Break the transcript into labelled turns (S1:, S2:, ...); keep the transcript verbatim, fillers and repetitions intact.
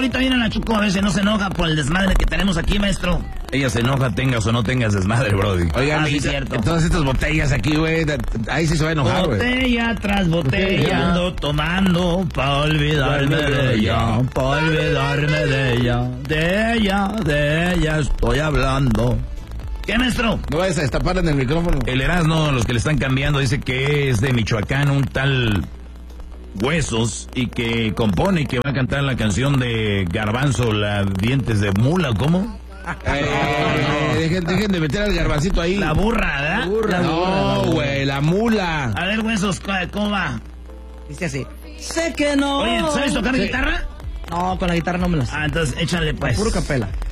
S1: ahorita viene la Choco, a ver si no se enoja por el desmadre que tenemos aquí, maestro.
S2: Ella se enoja, tengas o no tengas desmadre, brody.
S3: Oigan,
S1: Ah, sí,
S3: y-
S1: cierto.
S3: todas estas botellas aquí, güey, ahí sí se va a enojar, güey.
S1: Botella tras botella ando tomando pa' olvidarme de ella, pa' olvidarme de ella, de ella, de ella estoy hablando. ¿Qué, maestro?
S3: No vayas a destapar en el micrófono.
S2: El Erasmo, los que le están cambiando, dice que es de Michoacán, un tal Huesos, y que compone y que va a cantar la canción de Garbanzo, la dientes de mula, ¿cómo?
S3: Eh, dejen, dejen de meter al garbancito ahí.
S1: La burra, ¿verdad? La
S3: No, güey, la mula.
S1: A ver, Huesos, ¿cómo va?
S4: Dice así. Sé que no.
S1: Oye, ¿sabes tocar
S3: Sí.
S1: guitarra?
S4: No, con la guitarra no me la sé.
S1: Ah, entonces échale pues.
S4: Puro capela.